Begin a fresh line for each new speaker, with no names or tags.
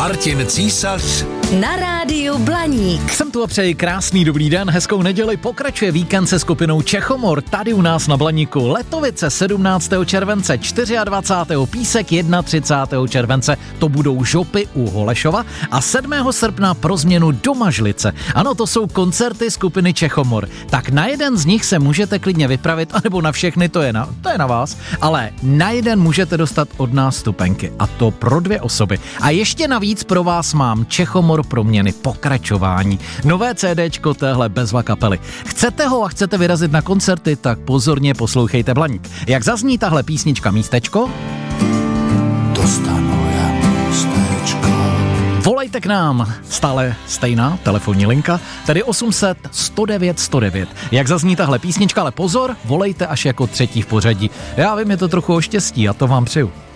Martin Císař
na rádiu Blaník.
Jsem tu a přeji krásný dobrý den, hezkou neděli, pokračuje víkend se skupinou Čechomor tady u nás na Blaníku. Letovice 17. července, 24. Písek 31. července, to budou Žopy u Holešova a 7. srpna pro změnu Domažlice. Ano, to jsou koncerty skupiny Čechomor. Tak na jeden z nich se můžete klidně vypravit, anebo na všechny, to je na vás, ale na jeden můžete dostat od nás vstupenky a to pro 2 osoby. A ještě navíc pro vás mám Čechomor proměny pokračování. Nové CDčko téhle bezva kapely. Chcete ho a chcete vyrazit na koncerty, tak pozorně poslouchejte Blaník. Jak zazní tahle písnička Místečko?
Dostanu já místečko.
Volejte k nám, stále stejná telefonní linka, tedy 800 109 109. Jak zazní tahle písnička, ale pozor, volejte až jako 3. v pořadí. Já vím, je to trochu o štěstí a to vám přeju.